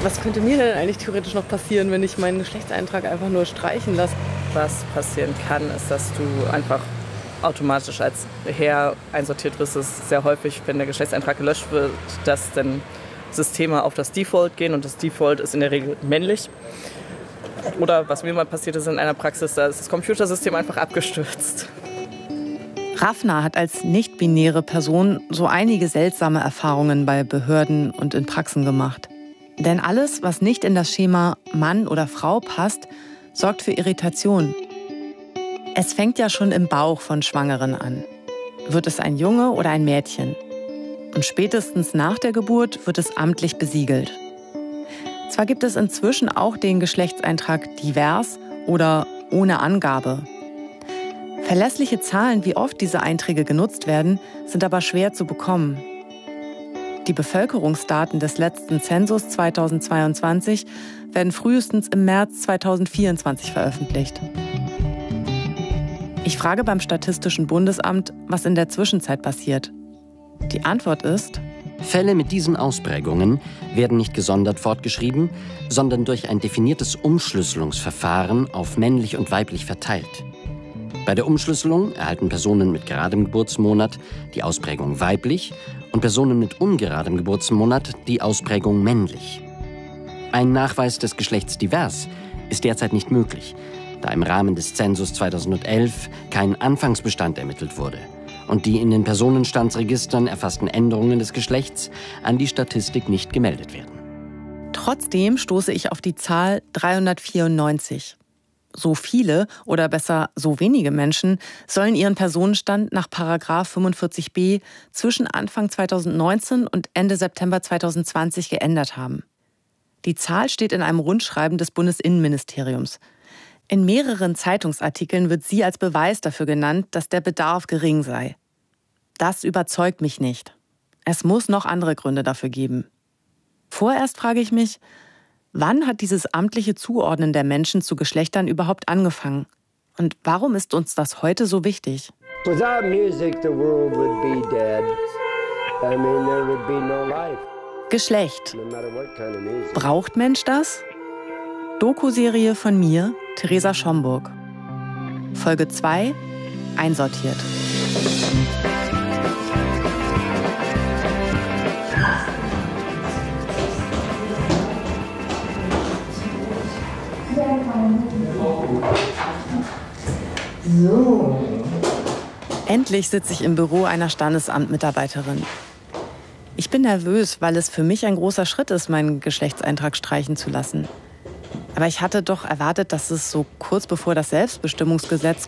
Was könnte mir denn eigentlich theoretisch noch passieren, wenn ich meinen Geschlechtseintrag einfach nur streichen lasse? Was passieren kann, ist, dass du einfach automatisch als Herr einsortiert wirst. Es ist sehr häufig, wenn der Geschlechtseintrag gelöscht wird, dass dann Systeme auf das Default gehen und das Default ist in der Regel männlich. Oder was mir mal passiert ist in einer Praxis, da ist das Computersystem einfach abgestürzt. Rafna hat als nicht-binäre Person so einige seltsame Erfahrungen bei Behörden und in Praxen gemacht. Denn alles, was nicht in das Schema Mann oder Frau passt, sorgt für Irritation. Es fängt ja schon im Bauch von Schwangeren an. Wird es ein Junge oder ein Mädchen? Und spätestens nach der Geburt wird es amtlich besiegelt. Zwar gibt es inzwischen auch den Geschlechtseintrag divers oder ohne Angabe. Verlässliche Zahlen, wie oft diese Einträge genutzt werden, sind aber schwer zu bekommen. Die Bevölkerungsdaten des letzten Zensus 2022 werden frühestens im März 2024 veröffentlicht. Ich frage beim Statistischen Bundesamt, was in der Zwischenzeit passiert. Die Antwort ist: Fälle mit diesen Ausprägungen werden nicht gesondert fortgeschrieben, sondern durch ein definiertes Umschlüsselungsverfahren auf männlich und weiblich verteilt. Bei der Umschlüsselung erhalten Personen mit geradem Geburtsmonat die Ausprägung weiblich und Personen mit ungeradem Geburtsmonat die Ausprägung männlich. Ein Nachweis des Geschlechts divers ist derzeit nicht möglich, da im Rahmen des Zensus 2011 kein Anfangsbestand ermittelt wurde und die in den Personenstandsregistern erfassten Änderungen des Geschlechts an die Statistik nicht gemeldet werden. Trotzdem stoße ich auf die Zahl 394. So viele oder besser so wenige Menschen sollen ihren Personenstand nach § 45b zwischen Anfang 2019 und Ende September 2020 geändert haben. Die Zahl steht in einem Rundschreiben des Bundesinnenministeriums. In mehreren Zeitungsartikeln wird sie als Beweis dafür genannt, dass der Bedarf gering sei. Das überzeugt mich nicht. Es muss noch andere Gründe dafür geben. Vorerst frage ich mich, wann hat dieses amtliche Zuordnen der Menschen zu Geschlechtern überhaupt angefangen? Und warum ist uns das heute so wichtig? Without music, the world would be dead. I mean, there would be no life. Geschlecht. No matter what kind of music. Braucht Mensch das? Doku-Serie von mir, Theresa Schomburg. Folge 2, einsortiert. So. Endlich sitze ich im Büro einer Standesamtmitarbeiterin. Ich bin nervös, weil es für mich ein großer Schritt ist, meinen Geschlechtseintrag streichen zu lassen. Aber ich hatte doch erwartet, dass es so kurz bevor das Selbstbestimmungsgesetz